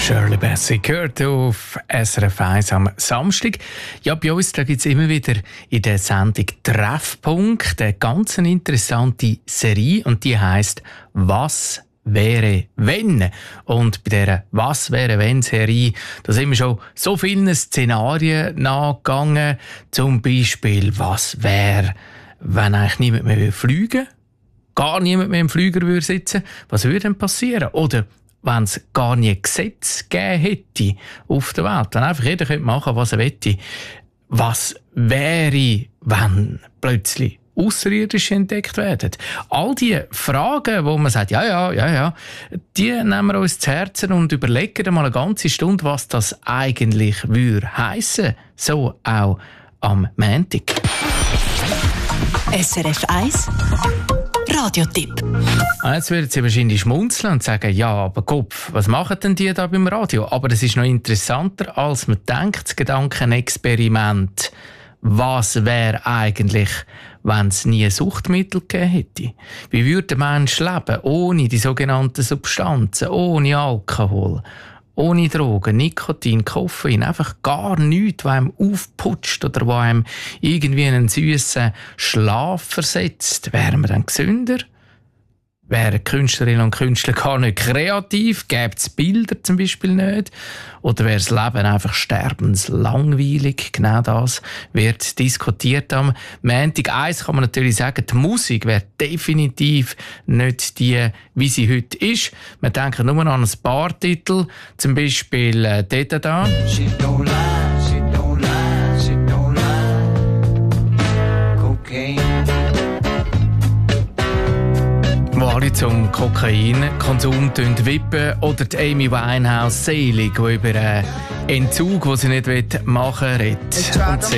Shirley Bassey gehört auf SRF 1 am Samstag. Ja, bei uns gibt es immer wieder in der Sendung Treffpunkt eine ganz interessante Serie und die heisst «Was wäre wenn?» Und bei dieser «Was wäre wenn» Serie, da sind wir schon so vielen Szenarien nachgegangen. Zum Beispiel, was wäre, wenn eigentlich niemand mehr fliegen würde? Gar niemand mehr im Flüger würde sitzen? Was würde denn passieren? Oder wenn es gar nie Gesetz gegeben hätte auf der Welt, wenn einfach jeder machen könnte, was er möchte. Was wäre, wenn plötzlich Außerirdische entdeckt werden? All diese Fragen, wo man sagt, ja, die nehmen wir uns zu Herzen und überlegen mal eine ganze Stunde, was das eigentlich würde heissen. So auch am Montag. SRF 1 Radiotipp. Jetzt werden Sie wahrscheinlich schmunzeln und sagen, ja, aber Kopf, was machen denn die da beim Radio? Aber das ist noch interessanter, als man denkt, das Gedankenexperiment. Was wäre eigentlich, wenn es nie Suchtmittel gegeben hätte? Wie würde der Mensch leben, ohne die sogenannten Substanzen, ohne Alkohol, ohne Drogen, Nikotin, Koffein, einfach gar nichts, was einem aufputscht oder was einem irgendwie in einen süßen Schlaf versetzt? Wären wir dann gesünder? Wären Künstlerinnen und Künstler gar nicht kreativ? Gäbe es Bilder zum Beispiel nicht? Oder wäre das Leben einfach sterbenslangweilig? Genau das wird diskutiert am Montag. Eins kann man natürlich sagen, die Musik wäre definitiv nicht die, wie sie heute ist. Wir denken nur an ein paar Titel, zum Beispiel dort da. She don't lie, she don't lie, she don't lie. Cocaine. Wo alle zum Kokainkonsum wippen, oder die Amy Winehouse «Selig», die über einen Entzug, den sie nicht machen will, redet.